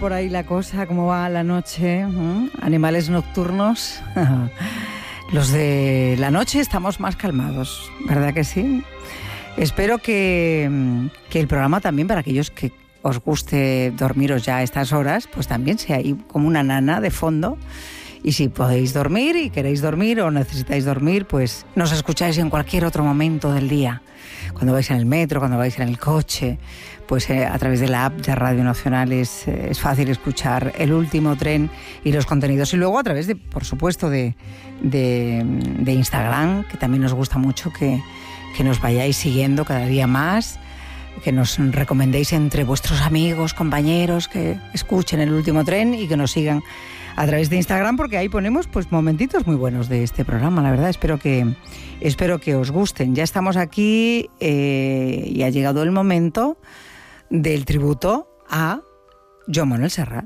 por ahí la cosa? ¿Cómo va la noche? Animales nocturnos. Los de la noche estamos más calmados, ¿verdad que sí? Espero que el programa también, para aquellos que os guste dormiros ya a estas horas, pues también sea ahí como una nana de fondo. Y si podéis dormir y queréis dormir o necesitáis dormir, pues nos escucháis en cualquier otro momento del día. Cuando vais en el metro, cuando vais en el coche, pues a través de la app de Radio Nacional es fácil escuchar El Último Tren y los contenidos. Y luego a través de, por supuesto, de Instagram, que también nos gusta mucho que nos vayáis siguiendo cada día más, que nos recomendéis entre vuestros amigos, compañeros, que escuchen El Último Tren y que nos sigan a través de Instagram, porque ahí ponemos pues momentitos muy buenos de este programa, la verdad. Espero que os gusten. Ya estamos aquí y ha llegado el momento del tributo a Joan Manuel Serrat.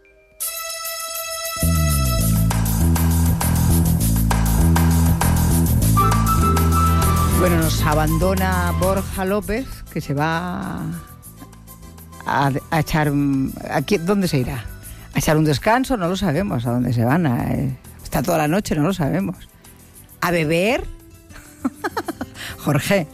Bueno, nos abandona Borja López, que se va a echar... ¿Dónde se irá? ¿A echar un descanso? No lo sabemos. ¿A dónde se van? Está toda la noche, no lo sabemos. ¿A beber? Jorge.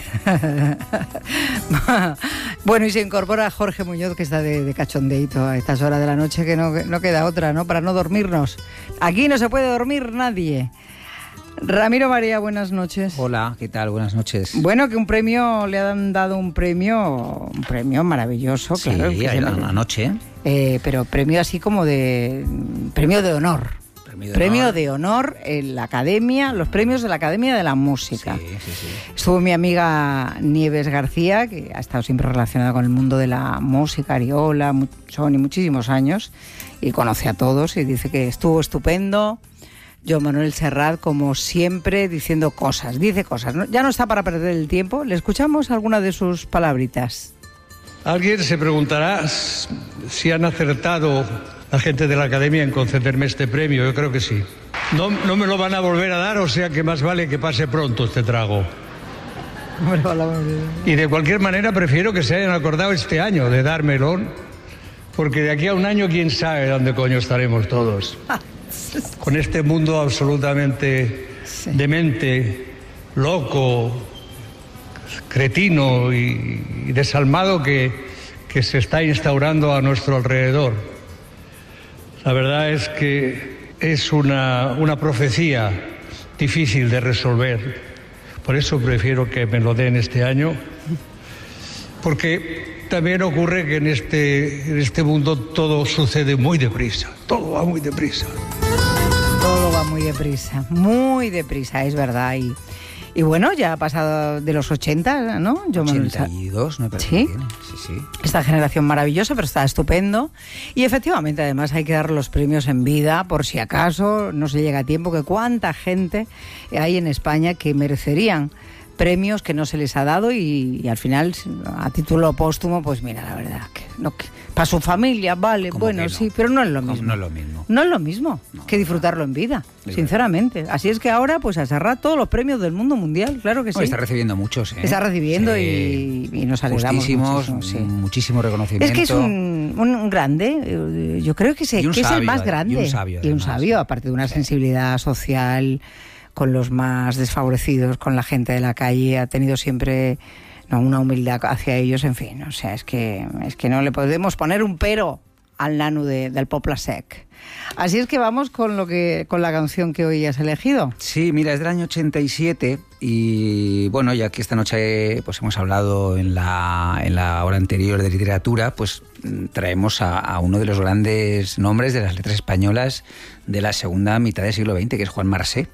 Bueno, y se incorpora Jorge Muñoz, que está de cachondeito a estas horas de la noche, que no queda otra, ¿no? Para no dormirnos. Aquí no se puede dormir nadie. Ramiro María, buenas noches. Hola, ¿qué tal? Buenas noches. Bueno, que le han dado un premio maravilloso, sí, claro. Sí, anoche. Pero premio así como premio de honor. Premio de honor en la Academia, los premios de la Academia de la Música. Sí. Estuvo mi amiga Nieves García, que ha estado siempre relacionada con el mundo de la música, Ariola, Sony, muchísimos años, y conoce a todos y dice que estuvo estupendo. Joan Manuel Serrat, como siempre, dice cosas, ¿no? Ya no está para perder el tiempo. ¿Le escuchamos alguna de sus palabritas? Alguien se preguntará si han acertado la gente de la Academia en concederme este premio. Yo creo que sí. No me lo van a volver a dar, o sea que más vale que pase pronto este trago. Y de cualquier manera prefiero que se hayan acordado este año de dármelo, porque de aquí a un año quién sabe dónde coño estaremos todos. Con este mundo absolutamente demente, loco, cretino y desalmado que se está instaurando a nuestro alrededor. La verdad es que es una profecía difícil de resolver. Por eso prefiero que me lo den este año, porque también ocurre que en este mundo todo sucede muy deprisa, todo va muy deprisa. Todo va muy deprisa, es verdad. Y bueno, ya ha pasado de los 80, ¿no? 82, me parece. ¿Sí? Que tiene. Sí. Esta generación maravillosa, pero está estupendo. Y efectivamente, además, hay que dar los premios en vida, por si acaso no se llega a tiempo, que cuánta gente hay en España que merecerían premios que no se les ha dado y al final, a título póstumo, pues mira, la verdad, que para su familia, vale, bueno, sí, pero no es lo mismo. No es lo mismo. No es lo mismo que disfrutarlo en vida, sinceramente. Así es que ahora, pues a Serrat todos los premios del mundo mundial, claro que sí. Está recibiendo muchos, ¿eh? Está recibiendo y nos alegramos muchísimo reconocimiento. Es que es un grande, yo creo que es el más grande. Y un sabio, aparte de una sensibilidad social con los más desfavorecidos, con la gente de la calle, ha tenido siempre una humildad hacia ellos, en fin, o sea, es que no le podemos poner un pero al nano del Poble Sec. Así es que vamos con la canción que hoy has elegido. Sí, mira, es del año 87 y bueno, ya que esta noche pues hemos hablado en la hora anterior de literatura, pues traemos a uno de los grandes nombres de las letras españolas de la segunda mitad del siglo XX, que es Juan Marsé.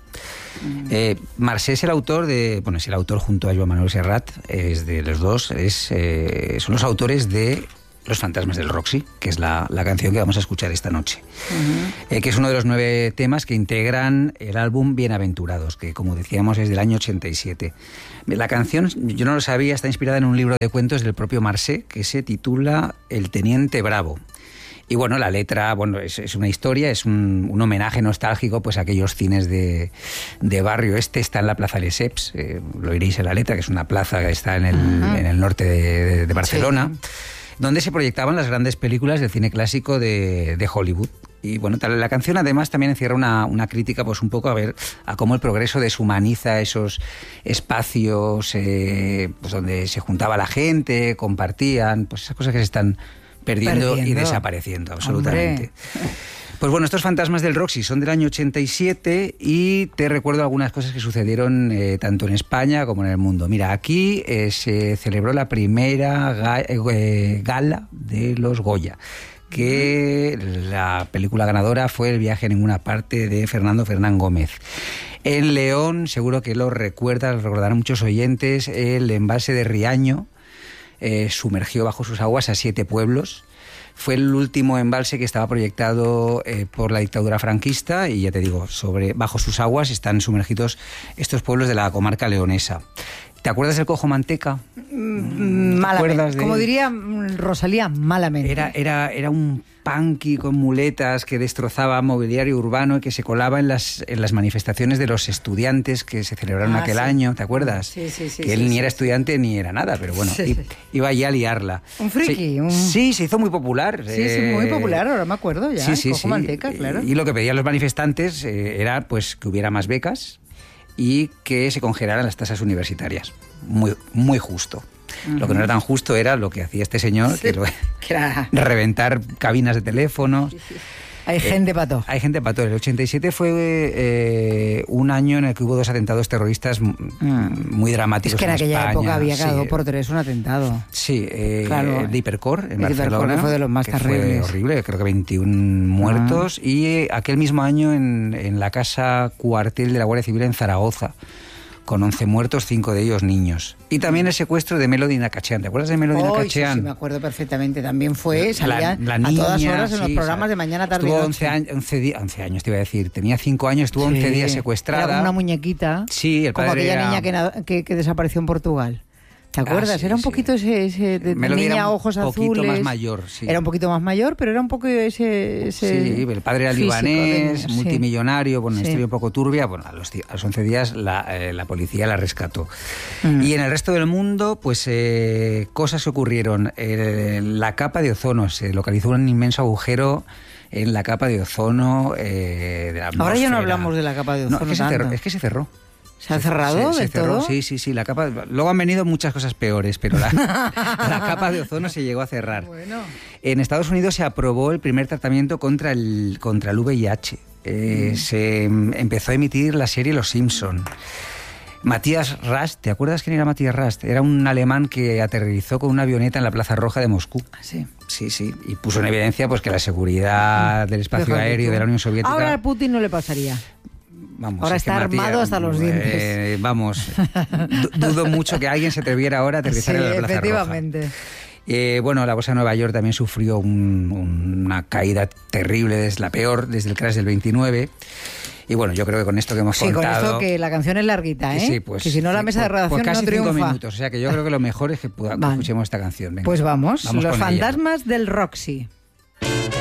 Marsé es el autor junto a Joan Manuel Serrat, es de los dos, son los autores de Los fantasmas del Roxy, que es la canción que vamos a escuchar esta noche. Que es uno de los 9 temas que integran el álbum Bienaventurados, que como decíamos es del año 87. La canción, yo no lo sabía, está inspirada en un libro de cuentos del propio Marsé que se titula El Teniente Bravo. Y bueno, la letra, es una historia, es un homenaje nostálgico pues a aquellos cines de barrio. Está en la Plaza Lesseps, lo oiréis en la letra, que es una plaza que está en el norte de Barcelona. Sí. donde se proyectaban las grandes películas del cine clásico de Hollywood. Y bueno, la canción además también encierra una crítica pues un poco a cómo el progreso deshumaniza esos espacios pues donde se juntaba la gente, compartían, pues esas cosas que se están perdiendo y desapareciendo absolutamente. Hombre. Pues bueno, estos fantasmas del Roxy son del año 87 y te recuerdo algunas cosas que sucedieron tanto en España como en el mundo. Mira, aquí se celebró la primera gala de los Goya, que la película ganadora fue El viaje a ninguna parte de Fernando Fernán Gómez. En León, seguro que lo recordarán muchos oyentes, el embalse de Riaño sumergió bajo sus aguas a 7 pueblos. Fue el último embalse que estaba proyectado por la dictadura franquista y ya te digo, bajo sus aguas están sumergidos estos pueblos de la comarca leonesa. ¿Te acuerdas del Cojo Manteca? Malamente. Como diría Rosalía, malamente. Era un punky con muletas que destrozaba mobiliario urbano y que se colaba en las manifestaciones de los estudiantes que se celebraron aquel año, ¿te acuerdas? Sí. Que él ni era estudiante ni era nada, pero bueno, iba allí a liarla. Un friki. Sí, se hizo muy popular. Sí, muy popular, ahora me acuerdo ya. Cojo Manteca, claro. Y lo que pedían los manifestantes era pues que hubiera más becas y que se congelaran las tasas universitarias. Muy, muy justo. Lo que no era tan justo era lo que hacía este señor, que era reventar cabinas de teléfono. Sí. Hay gente pató. Hay gente pató. El 87 fue un año en el que hubo 2 atentados terroristas muy dramáticos. Es que en aquella España. época había cada 2 por 3 un atentado. Sí, claro. El de Hipercor en Barcelona fue de los más terribles. Fue horrible, creo que 21 muertos. Y aquel mismo año en la casa cuartel de la Guardia Civil en Zaragoza, con 11 muertos, 5 de ellos niños. Y también el secuestro de Melody Nakachean. ¿Te acuerdas de Melody Nakachean? Sí, me acuerdo perfectamente. También salía la niña, a todas horas en los programas de mañana, tarde y noche. Estuvo 11 años, te iba a decir. Tenía 5 años, estuvo 11 días secuestrada. Era como una muñequita. Sí, el padre como aquella niña que desapareció en Portugal. ¿Te acuerdas? Sí, era un poquito ese de niña, ojos azules. Un poquito más mayor, sí. Era un poquito más mayor, pero era un poco ese sí, el padre era libanés, multimillonario, una historia un poco turbia. Bueno, a los 11 días la policía la rescató. Y en el resto del mundo, pues cosas ocurrieron. La capa de ozono, se localizó un inmenso agujero en la capa de ozono de la atmósfera. Ahora ya no hablamos de la capa de ozono. Es que se cerró. ¿Se ha cerrado se del cerró, todo? Sí, la capa... Luego han venido muchas cosas peores, pero la capa de ozono se llegó a cerrar. Bueno. En Estados Unidos se aprobó el primer tratamiento contra el VIH. Se empezó a emitir la serie Los Simpson. Matías Rast, ¿te acuerdas quién era Matías Rast? Era un alemán que aterrizó con una avioneta en la Plaza Roja de Moscú. Sí. Sí, y puso en evidencia pues que la seguridad del espacio aéreo de la Unión Soviética... Ahora a Putin no le pasaría. Vamos, ahora está armado hasta los dientes. Dudo mucho que alguien se atreviera ahora a aterrizar en la Plaza efectivamente. Roja. Bueno, la bolsa de Nueva York también sufrió una caída terrible, la peor desde el crash del 29. Y bueno, yo creo que con esto que hemos contado... Sí, con esto que la canción es larguita, ¿eh? Sí, pues... Que si no la mesa de redacción casi no triunfa. 5 minutos, o sea que yo creo que lo mejor es que escuchemos esta canción. Venga, pues vamos Los con fantasmas ella. del Roxy.